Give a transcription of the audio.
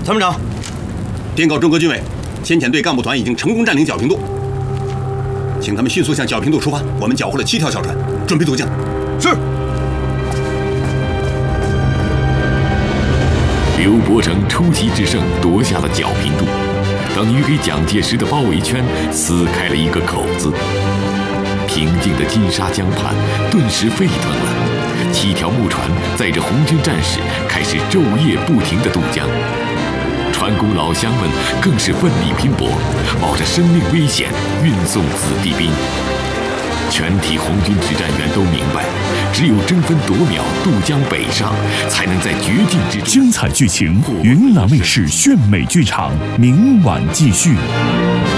参谋长，电告中国军委，先遣队干部团已经成功占领皎平渡，请他们迅速向皎平渡出发。我们缴获了7条小船，准备渡江。 是。 刘伯承出奇制胜，夺下了皎平渡，等于给蒋介石的包围圈撕开了一个口子。平静的金沙江畔顿时沸腾了，7条木船载着红军战士开始昼夜不停地渡江。船工老乡们更是奋力拼搏，冒着生命危险运送子弟兵。全体红军指战员都明白，只有争分夺秒渡江北上，才能在绝境之中。 精彩剧情，云南卫视炫美剧场，明晚继续。